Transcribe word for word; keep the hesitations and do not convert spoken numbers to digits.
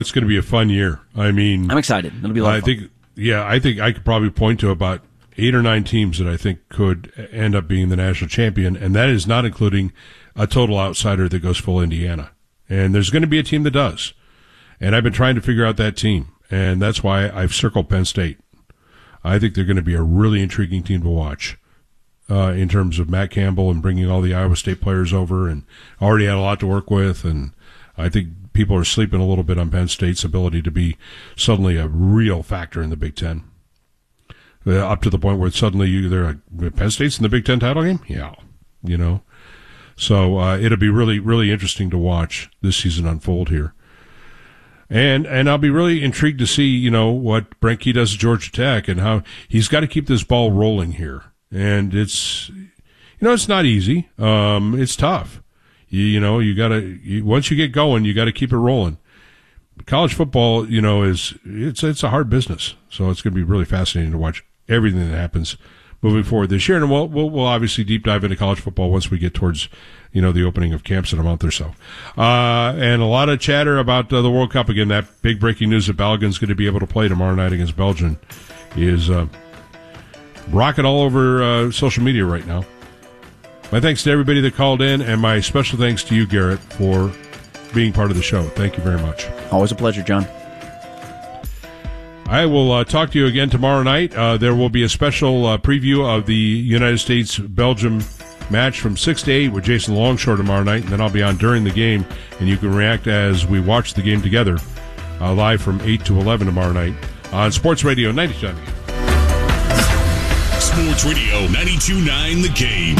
It's going to be a fun year. I mean, I'm excited. It'll be a lot I of fun. think, yeah, I think I could probably point to about eight or nine teams that I think could end up being the national champion, and that is not including a total outsider that goes full Indiana. And there's going to be a team that does. And I've been trying to figure out that team, and that's why I've circled Penn State. I think they're going to be a really intriguing team to watch uh, in terms of Matt Campbell and bringing all the Iowa State players over, and already had a lot to work with, and I think people are sleeping a little bit on Penn State's ability to be suddenly a real factor in the Big Ten. Uh, up to the point where suddenly you, they're like, Penn State's in the Big Ten title game? Yeah, you know. So uh, it'll be really, really interesting to watch this season unfold here. And and I'll be really intrigued to see, you know, what Brent Key does at Georgia Tech and how he's got to keep this ball rolling here. And it's, you know, it's not easy. Um, it's tough. You, you know, you got to, once you get going, you got to keep it rolling. College football, you know, is, it's it's a hard business. So it's going to be really fascinating to watch everything that happens moving forward this year. And we'll, we'll, we'll obviously deep dive into college football once we get towards, you know, the opening of camps in a month or so. Uh, and a lot of chatter about uh, the World Cup. Again, that big breaking news that Balogun's going to be able to play tomorrow night against Belgium is uh, rocking all over uh, social media right now. My thanks to everybody that called in, and my special thanks to you, Garrett, for being part of the show. Thank you very much. Always a pleasure, John. I will uh, talk to you again tomorrow night. Uh, there will be a special uh, preview of the United States-Belgium match from six to eight with Jason Longshore tomorrow night, and then I'll be on during the game, and you can react as we watch the game together uh, live from eight to eleven tomorrow night on Sports Radio ninety-two point nine. Sports Radio ninety-two point nine The Game.